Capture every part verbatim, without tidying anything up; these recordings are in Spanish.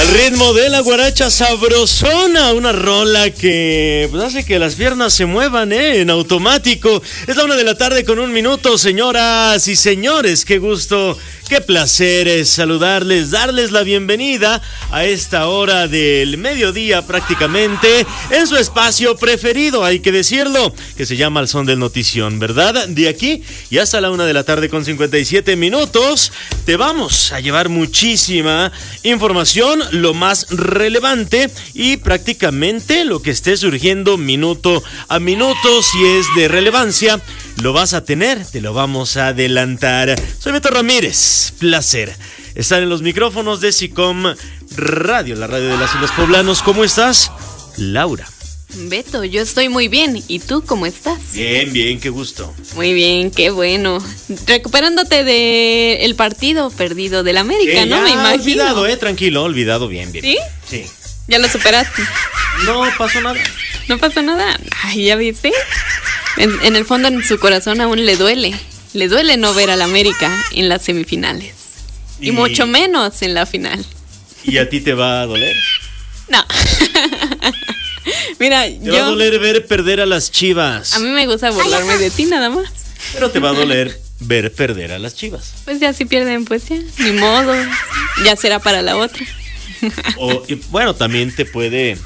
Al ritmo de la guaracha sabrosona, una rola que pues, hace que las piernas se muevan ¿eh? en automático. Es la una de la tarde con un minuto, señoras y señores. Qué gusto, qué placer es saludarles, darles la bienvenida a esta hora del mediodía prácticamente en su espacio preferido, hay que decirlo, que se llama Al Son del Notición, ¿verdad? De aquí y hasta la una de la tarde con cincuenta y siete minutos te vamos a llevar muchísima información, lo más relevante y prácticamente lo que esté surgiendo minuto a minuto. Si es de relevancia, lo vas a tener, te lo vamos a adelantar. Soy Beto Ramírez, placer estar en los micrófonos de SICOM Radio, la radio de las Islas Poblanos. ¿Cómo estás, Laura? Beto, yo estoy muy bien. ¿Y tú cómo estás? Bien, bien, qué gusto. Muy bien, qué bueno. Recuperándote del partido perdido del América, eh, ¿no? Me imagino. Olvidado, eh, tranquilo, olvidado, bien, bien. ¿Sí? Sí. ¿Ya lo superaste? No pasó nada. ¿No pasó nada? Ay, ¿ya viste? En, en el fondo, en su corazón aún le duele. Le duele no ver al América en las semifinales. Y, y mucho menos en la final. ¿Y a ti te va a doler? No. Mira, te yo... va a doler ver perder a las Chivas. A mí me gusta burlarme de ti nada más. Pero te va a doler ver perder a las Chivas. Pues ya si pierden, pues ya, ni modo. Ya será para la otra. O, y bueno, también te puede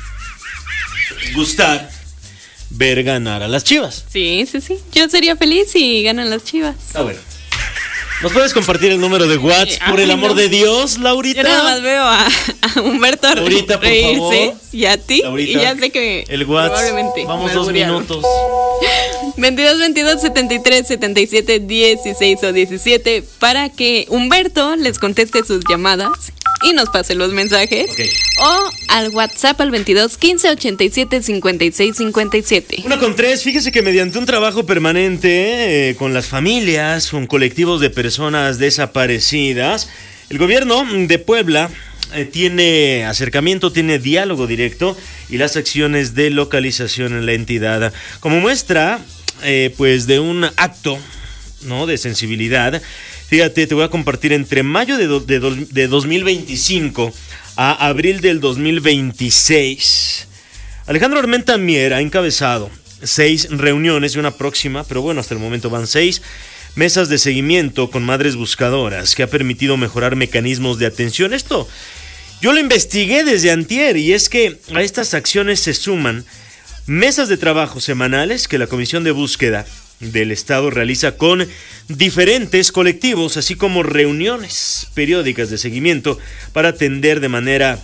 gustar ver ganar a las Chivas. Sí, sí, sí. Yo sería feliz si ganan las Chivas. Ah, bueno. ¿Nos puedes compartir el número de WhatsApp, por el amor no. de Dios, Laurita? Yo nada más veo a, a Humberto Laurita, por reírse favor. Y a ti. Laurita, y ya sé que el WhatsApp. Probablemente Vamos dos minutos. veintidós, veintidós, setenta y tres, setenta y siete, dieciséis o diecisiete para que Humberto les conteste sus llamadas y nos pase los mensajes. Okay. O al WhatsApp al veintidós, quince, ochenta y siete, cincuenta y seis, cincuenta y siete. Una con tres, fíjese que mediante un trabajo permanente eh, con las familias, con colectivos de personas desaparecidas, el gobierno de Puebla eh, tiene acercamiento, tiene diálogo directo y las acciones de localización en la entidad. Como muestra, eh, pues, de un acto, ¿no?, de sensibilidad. Fíjate, te voy a compartir entre mayo de, do, de, do, de dos mil veinticinco a abril del dos mil veintiséis. Alejandro Armenta Mier ha encabezado seis reuniones y una próxima, pero bueno, hasta el momento van seis mesas de seguimiento con madres buscadoras que ha permitido mejorar mecanismos de atención. Esto yo lo investigué desde antier y es que a estas acciones se suman mesas de trabajo semanales que la Comisión de Búsqueda del Estado realiza con diferentes colectivos, así como reuniones periódicas de seguimiento para atender de manera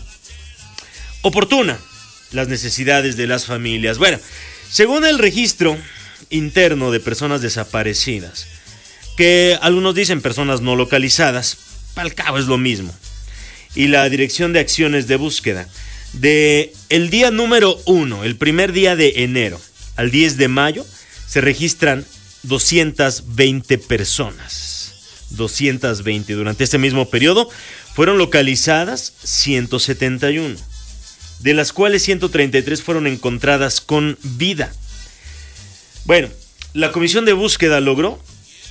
oportuna las necesidades de las familias. Bueno, según el registro interno de personas desaparecidas, que algunos dicen personas no localizadas, al cabo es lo mismo, y la Dirección de Acciones de Búsqueda, de el día número uno, el primer día de enero al diez de mayo, se registran doscientas veinte personas. doscientas veinte. Durante este mismo periodo fueron localizadas ciento setenta y uno, de las cuales ciento treinta y tres fueron encontradas con vida. Bueno, la Comisión de Búsqueda logró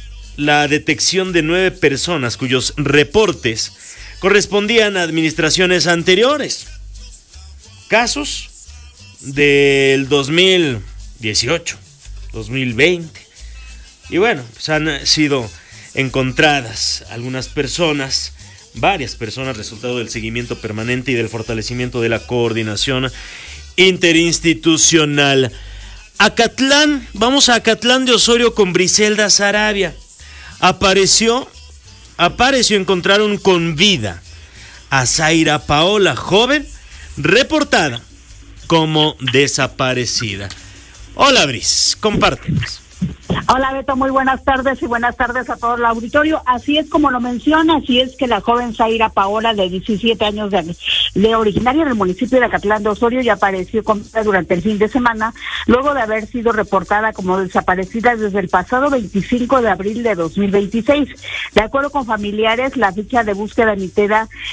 la detección de nueve personas cuyos reportes correspondían a administraciones anteriores. Casos del dos mil dieciocho, dos mil veinte. Y bueno, pues han sido encontradas algunas personas, varias personas, resultado del seguimiento permanente y del fortalecimiento de la coordinación interinstitucional. Acatlán, vamos a Acatlán de Osorio con Briselda Sarabia. Apareció, apareció, encontraron con vida a Zaira Paola, joven, reportada como desaparecida. Hola, Bris, compártenos. Hola, Beto, muy buenas tardes y buenas tardes a todo el auditorio. Así es como lo menciona, así es que la joven Zaira Paola, de diecisiete años, de, de originaria del municipio de Acatlán de Osorio, ya apareció con vida durante el fin de semana, luego de haber sido reportada como desaparecida desde el pasado veinticinco de abril de dos mil veintiséis. De acuerdo con familiares, la ficha de búsqueda emitida